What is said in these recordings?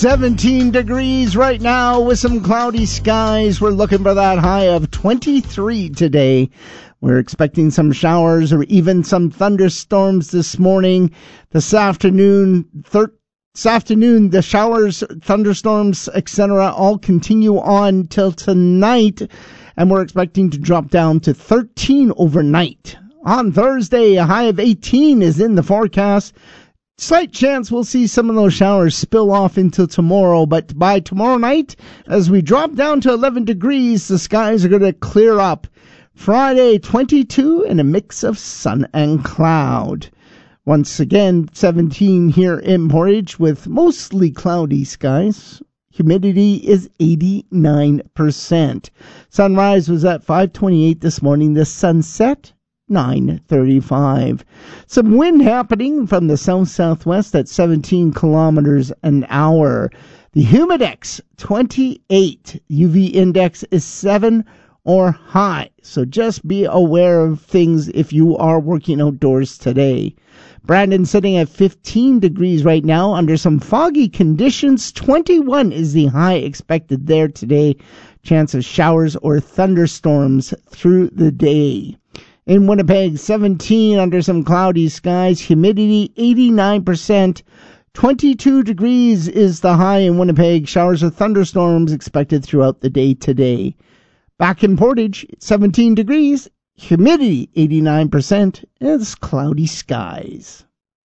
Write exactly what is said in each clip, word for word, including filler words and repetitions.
seventeen degrees right now with some cloudy skies. We're looking for that high of twenty-three today. We're expecting some showers or even some thunderstorms this morning. This afternoon, thir- this afternoon, the showers, thunderstorms, et cetera all continue on till tonight, and we're expecting to drop down to thirteen overnight. On Thursday, a high of eighteen is in the forecast. Slight chance we'll see some of those showers spill off into tomorrow, but by tomorrow night, as we drop down to eleven degrees, the skies are going to clear up. Friday, twenty-two, and a mix of sun and cloud. Once again, seventeen here in Portage with mostly cloudy skies. Humidity is eighty-nine percent. Sunrise was at five twenty-eight this morning. The sunset, nine thirty-five. Some wind happening from the south-southwest at seventeen kilometers an hour. The humidex, twenty-eight. U V index is seven or high. So just be aware of things if you are working outdoors today. Brandon sitting at fifteen degrees right now under some foggy conditions. twenty-one is the high expected there today. Chance of showers or thunderstorms through the day. In Winnipeg, seventeen under some cloudy skies, humidity eighty-nine percent. twenty-two degrees is the high in Winnipeg. Showers or thunderstorms expected throughout the day today. Back in Portage, seventeen degrees, humidity eighty-nine percent, and it's cloudy skies.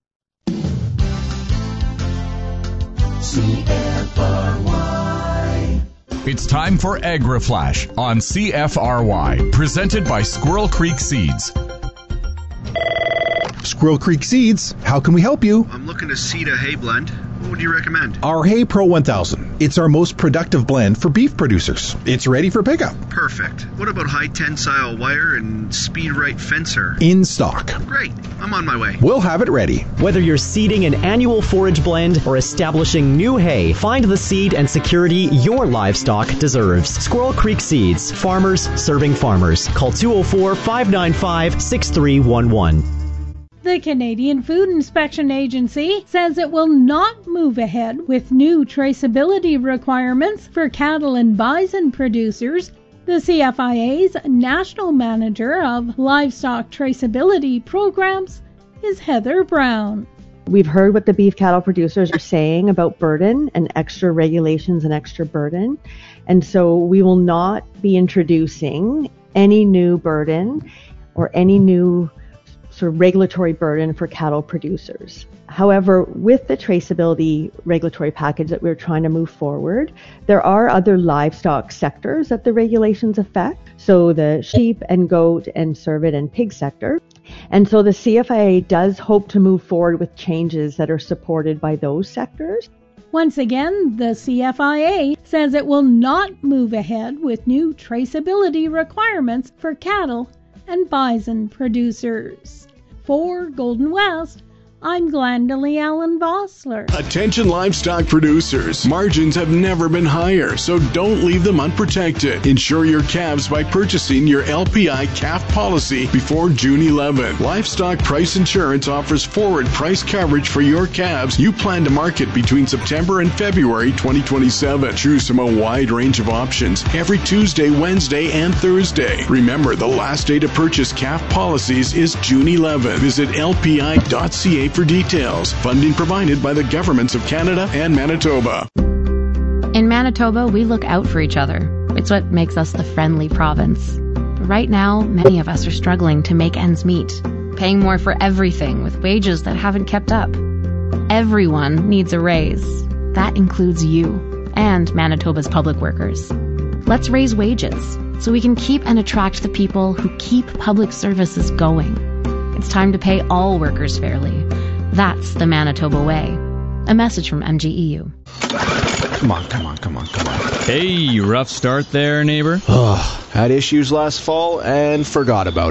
C F R Y. It's time for AgriFlash on C F R Y, presented by Squirrel Creek Seeds. Squirrel Creek Seeds, how can we help you? I'm looking to seed a hay blend. What would you recommend? Our Hay Pro one thousand. It's our most productive blend for beef producers. It's ready for pickup. Perfect. What about high tensile wire and speed right fencer? In stock. Great. I'm on my way. We'll have it ready. Whether you're seeding an annual forage blend or establishing new hay, find the seed and security your livestock deserves. Squirrel Creek Seeds. Farmers serving farmers. Call two oh four, five nine five, six three one one. The Canadian Food Inspection Agency says it will not move ahead with new traceability requirements for cattle and bison producers. The C F I A's National Manager of Livestock Traceability Programs is Heather Brown. We've heard what the beef cattle producers are saying about burden and extra regulations and extra burden. And so we will not be introducing any new burden or any new sort of regulatory burden for cattle producers. However, with the traceability regulatory package that we're trying to move forward, there are other livestock sectors that the regulations affect. So the sheep and goat and cervid and pig sector. And so the C F I A does hope to move forward with changes that are supported by those sectors. Once again, the C F I A says it will not move ahead with new traceability requirements for cattle and bison producers. For Golden West, I'm Glendalee Allen Vossler. Attention livestock producers. Margins have never been higher, so don't leave them unprotected. Insure your calves by purchasing your L P I calf policy before June eleventh. Livestock Price Insurance offers forward price coverage for your calves you plan to market between September and February twenty twenty-seven. Choose from a wide range of options every Tuesday, Wednesday, and Thursday. Remember, the last day to purchase calf policies is June eleventh. Visit L P I dot C A for details. Funding provided by the governments of Canada and Manitoba. In Manitoba, we look out for each other. It's what makes us the friendly province. But right now, many of us are struggling to make ends meet, paying more for everything with wages that haven't kept up. Everyone needs a raise. That includes you and Manitoba's public workers. Let's raise wages so we can keep and attract the people who keep public services going. It's time to pay all workers fairly. That's the Manitoba way. A message from M G E U. Come on, come on, come on, come on. Hey, rough start there, neighbor. Had issues last fall and forgot about it.